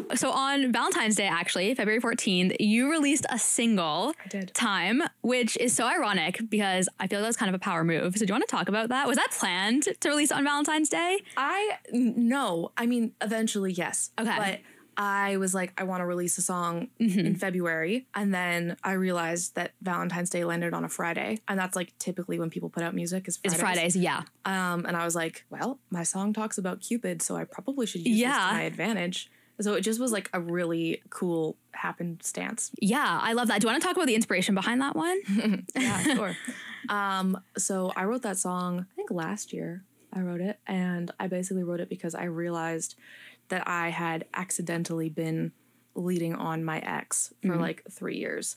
So on Valentine's Day, actually, February 14th, you released a single, I did. Time, which is so ironic because I feel like that was kind of a power move. So do you want to talk about that? Was that planned to release on Valentine's Day? No. I mean, eventually, yes. Okay. But I was like, I want to release a song in February. And then I realized that Valentine's Day landed on a Friday. And that's like typically when people put out music is Fridays. It's Fridays, yeah. And I was like, well, my song talks about Cupid, so I probably should use this to my advantage. So it just was like a really cool happenstance. Yeah, I love that. Do you want to talk about the inspiration behind that one? Yeah, sure. So I wrote that song, I think last year I wrote it. And I basically wrote it because I realized that I had accidentally been leading on my ex for like 3 years.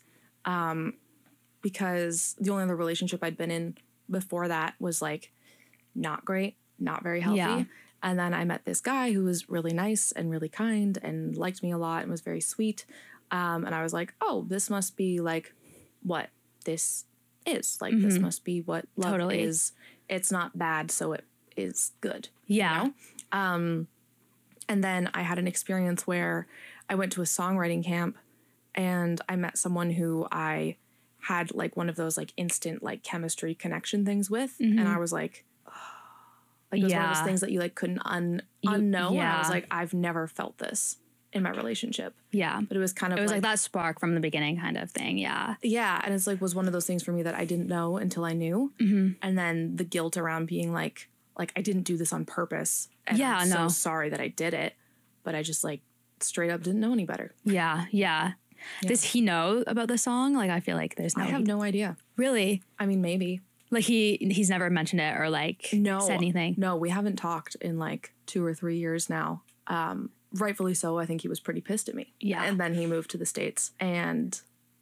Because the only other relationship I'd been in before that was like not great, not very healthy. Yeah. And then I met this guy who was really nice and really kind and liked me a lot and was very sweet. And I was like, oh, this must be like what this is. Like, this must be what love is. It's not bad, so it is good. Yeah. You know? And then I had an experience where I went to a songwriting camp and I met someone who I had like one of those like instant like chemistry connection things with. And I was like, like it was one of those things that you like couldn't unknow. And I was like, I've never felt this in my relationship. Yeah. But it was kind of it was like that spark from the beginning kind of thing. Yeah. Yeah. And it's like was one of those things for me that I didn't know until I knew. And then the guilt around being like I didn't do this on purpose. And I'm so sorry that I did it. But I just like straight up didn't know any better. Yeah. Does he know about the song? Like, I feel like there's no... I have no idea. Really? I mean, maybe. Like he's never mentioned it or like said anything? No, we haven't talked in like 2 or 3 years now. Rightfully so. I think he was pretty pissed at me. Yeah. And then he moved to the States and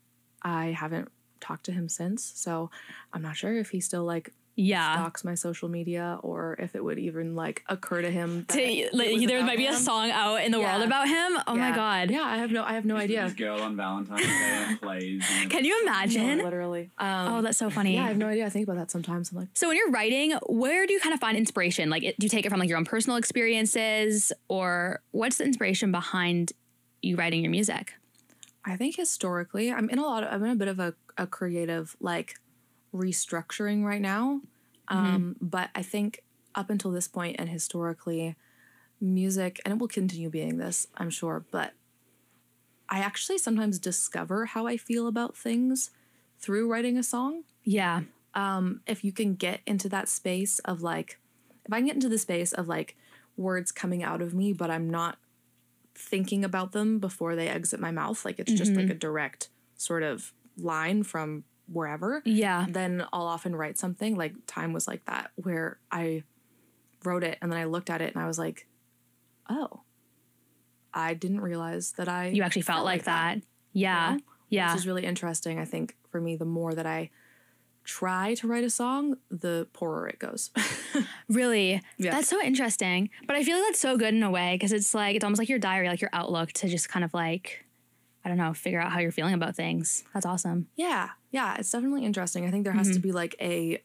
I haven't talked to him since. So I'm not sure if he still like stalks my social media or if it would even like occur to him that there might be a song out in the world about him. Oh my God. Yeah, I have no idea. This girl on Valentine's Day and plays. Can you imagine? No, literally. Oh, that's so funny. Yeah, I have no idea. I think about that sometimes. I'm like, so when you're writing, where do you kind of find inspiration? Like, do you take it from like your own personal experiences, or what's the inspiration behind you writing your music? I think historically, I'm in a bit of a creative like restructuring right now. But I think up until this point and historically, music, and it will continue being this, I'm sure, but I actually sometimes discover how I feel about things through writing a song. Yeah. If you can get into that space of like, if I can get into the space of like words coming out of me, but I'm not thinking about them before they exit my mouth, like it's just like a direct sort of line from wherever, then I'll often write something. Like Time was like that, where I wrote it and then I looked at it and I was like, oh, I didn't realize that you actually felt like that. Yeah. You know? Yeah. Which is really interesting. I think for me, the more that I try to write a song, the poorer it goes. Really? Yeah. That's so interesting. But I feel like that's so good in a way, because it's like, it's almost like your diary, like your outlook to just kind of like, I don't know, figure out how you're feeling about things. That's awesome. Yeah. Yeah. It's definitely interesting. I think there has to be like a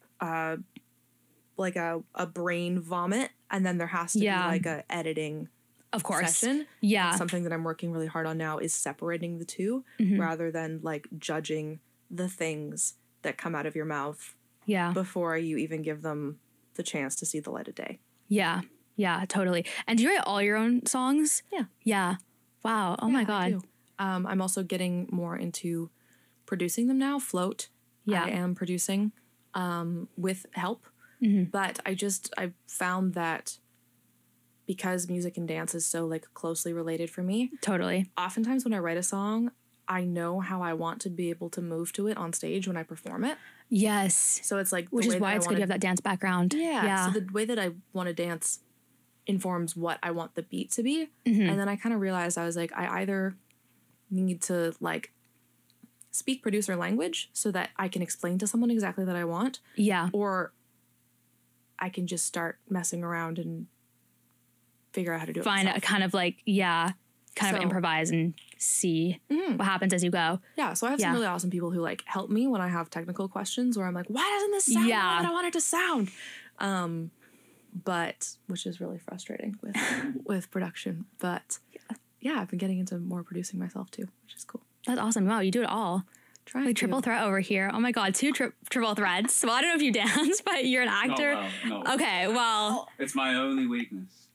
brain vomit, and then there has to be like a editing session. Yeah. And something that I'm working really hard on now is separating the two rather than like judging the things that come out of your mouth before you even give them the chance to see the light of day. Yeah. Yeah, totally. And do you write all your own songs? Yeah. Yeah. Wow. Oh my God. I do. I'm also getting more into producing them now. Float. Yeah. I am producing with help. But I found that because music and dance is so like closely related for me. Totally. Oftentimes when I write a song, I know how I want to be able to move to it on stage when I perform it. Yes. So it's like, which is why it's good to have that dance background. Yeah. So the way that I want to dance informs what I want the beat to be. And then I kind of realized I was like, I either need to like speak producer language so that I can explain to someone exactly that I want. Yeah. Or I can just start messing around and figure out how to do it Find myself. a kind of like, kind of improvise and see what happens as you go. Yeah. So I have some really awesome people who like help me when I have technical questions where I'm like, why doesn't this sound the way that I want it to sound? But which is really frustrating with production. But yeah, I've been getting into more producing myself too, which is cool. That's awesome. Wow, you do it all. Trying Like triple to. threat over here. Oh my God, two triple threats. Well, I don't know if you dance, but you're an actor. No. Okay, well, It's my only weakness.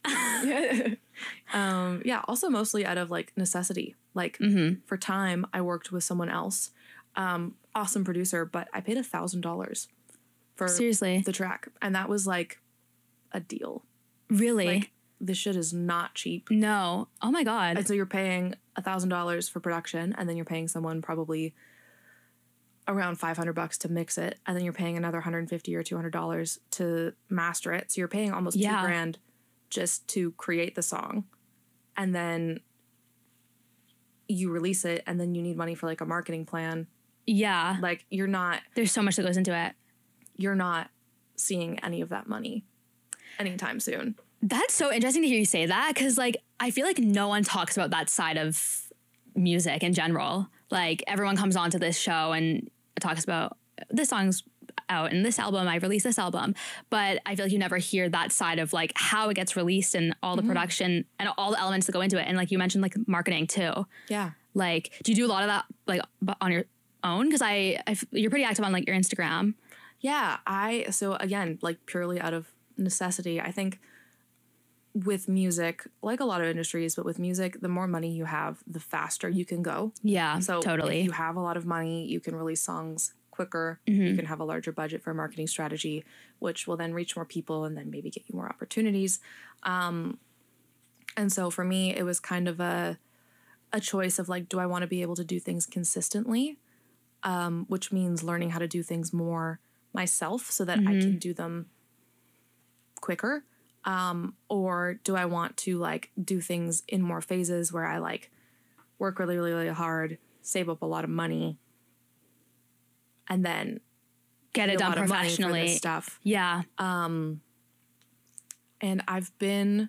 Yeah, also mostly out of like necessity. Like for time, I worked with someone else, awesome producer, but I paid $1,000 for seriously, the track, and that was like a deal. really? Like this shit is not cheap. No. Oh my God. And so you're paying $1,000 for production, and then you're paying someone probably around $500 to mix it, and then you're paying another $150 or $200 to master it. So you're paying almost Yeah. $2,000 just to create the song, and then you release it, and then you need money for like a marketing plan. Yeah. Like you're not There's so much that goes into it. seeing any of that money anytime soon. That's so interesting to hear you say that, because like I feel like no one talks about that side of music in general. Like everyone comes onto this show and talks about this song's out and this album, I released this album, but I feel like you never hear that side of like how it gets released and all the production and all the elements that go into it. And like you mentioned, like marketing too. Yeah. Like, do you do a lot of that like on your own? Because you're pretty active on like your Instagram. Yeah, so again, like purely out of necessity, I think with music, like a lot of industries, but with music, the more money you have, the faster you can go. Yeah, So totally. if you have a lot of money, you can release songs quicker. You can have a larger budget for a marketing strategy, which will then reach more people and then maybe get you more opportunities. And so for me, it was kind of a choice of like, do I want to be able to do things consistently? Which means learning how to do things more myself so that I can do them quicker. Or do I want to like do things in more phases where I like work really, really, really hard, save up a lot of money, and then Get pay it a done lot of money for professionally. this stuff. Yeah. And I've been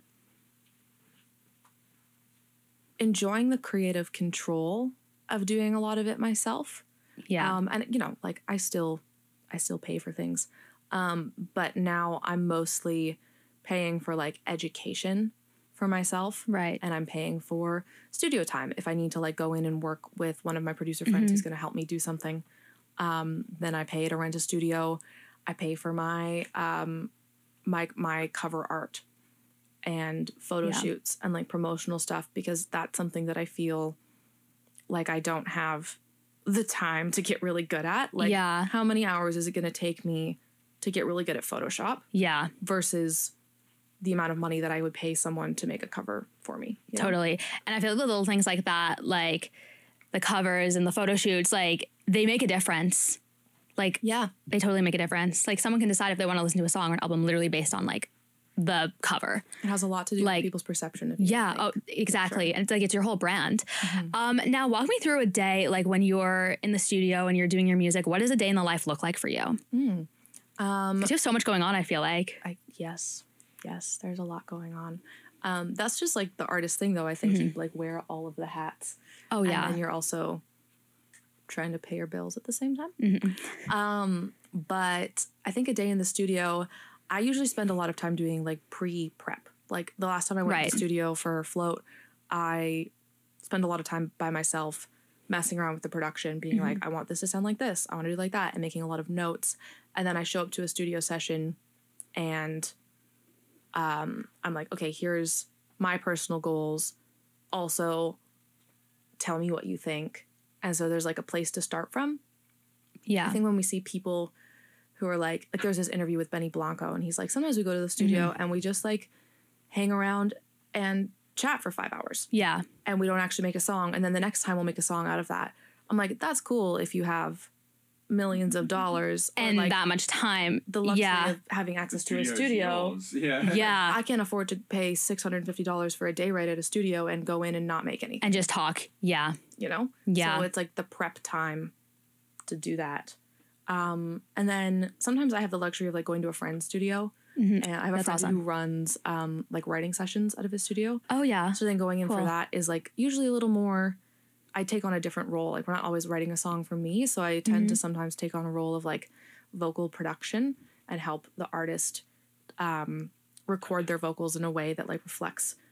enjoying the creative control of doing a lot of it myself. Yeah. And you know, like I still pay for things. But now I'm mostly paying for like education for myself. Right. And I'm paying for studio time. If I need to like go in and work with one of my producer friends who's going to help me do something, then I pay to rent a studio. I pay for my my cover art and photo shoots and like promotional stuff, because that's something that I feel like I don't have the time to get really good at. Like Yeah. how many hours is it going to take me to get really good at Photoshop Yeah. versus the amount of money that I would pay someone to make a cover for me. you know? Totally. And I feel like the little things like that, like the covers and the photo shoots, like they make a difference. Like, Yeah. they totally make a difference. Like someone can decide if they want to listen to a song or an album literally based on like the cover. It has a lot to do Like- with people's perception of you. Yeah. Like, Oh, exactly. And it's like, it's your whole brand. Now walk me through a day, like when you're in the studio and you're doing your music, what does a day in the life look like for you? 'Cause you have so much going on, I feel like. yes, there's a lot going on. That's just like the artist thing though. I think you like wear all of the hats. Oh yeah. And then you're also trying to pay your bills at the same time. But I think a day in the studio, I usually spend a lot of time doing like pre-prep. Like the last time I went to Right. the studio for Float, I spend a lot of time by myself messing around with the production, being like, I want this to sound like this, I want to do like that, and making a lot of notes. And then I show up to a studio session and I'm like, okay, here's my personal goals. Also, tell me what you think. And so there's like a place to start from. Yeah. I think when we see people who are like there's this interview with Benny Blanco, and he's like, sometimes we go to the studio and we just like hang around and chat for 5 hours Yeah. and we don't actually make a song. And then the next time we'll make a song out of that. I'm like, that's cool if you have millions of dollars or And like that much time. the luxury Yeah. of having access to a Studio's studio. yours. Yeah. Yeah. I can't afford to pay $650 for a day rate at a studio and go in and not make anything, And just talk. Yeah. you know? Yeah. So it's like the prep time to do that. And then sometimes I have the luxury of like going to a friend's studio, and I have a That's friend awesome. who runs like writing sessions out of his studio. Oh yeah. So then going in for Cool. that is like usually a little more, I take on a different role. Like we're not always writing a song for me. So I tend to sometimes take on a role of like vocal production and help the artist record their vocals in a way that like reflects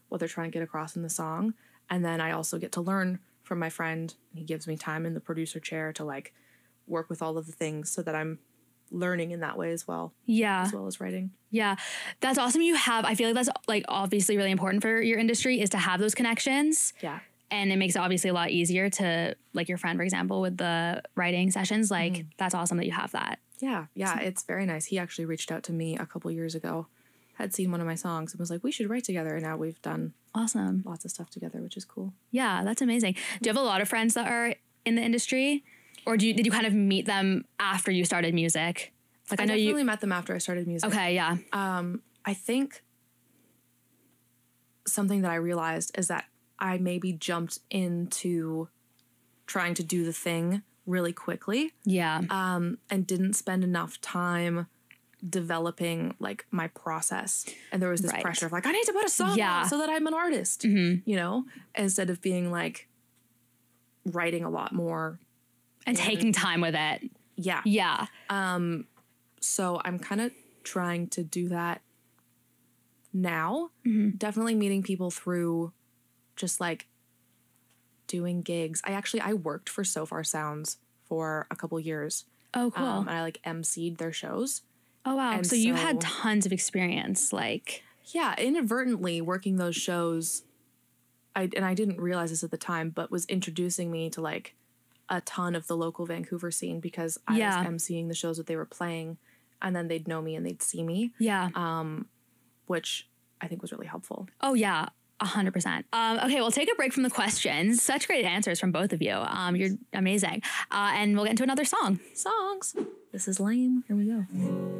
what they're trying to get across in the song. And then I also get to learn from my friend. He gives me time in the producer chair to like work with all of the things so that I'm learning in that way as well. Yeah. As well as writing. Yeah. That's awesome. I feel like that's like obviously really important for your industry is to have those connections. Yeah. And it makes it obviously a lot easier to, like your friend, for example, with the writing sessions. Like, that's awesome that you have that. Yeah. Yeah. It's very nice. He actually reached out to me a couple years ago, had seen one of my songs and was like, we should write together. And now we've done Awesome. lots of stuff together, which is cool. Yeah, that's amazing. Do you have a lot of friends that are in the industry? Or did you kind of meet them after you started music? Like I know definitely met them after I started music. Okay, yeah. I think something that I realized is that I maybe jumped into trying to do the thing really quickly. Yeah. And didn't spend enough time developing like my process. And there was this pressure of like, I need to put a song out so that I'm an artist, you know, instead of being like writing a lot more. And taking time with it. Yeah. Yeah. So I'm kind of trying to do that now. Definitely meeting people through just like doing gigs. I worked for So Far Sounds for a couple years. Oh, cool. And I like emceed their shows. Oh, wow. And so you had tons of experience, like. Yeah, inadvertently working those shows. I didn't realize this at the time, but was introducing me to like a ton of the local Vancouver scene because I was emceeing the shows that they were playing, and then they'd know me and they'd see me. Yeah. Which I think was really helpful. Oh, yeah. 100%. Okay, we'll take a break from the questions. Such great answers from both of you. You're amazing. And we'll get into another song. Songs. This is lame. Here we go.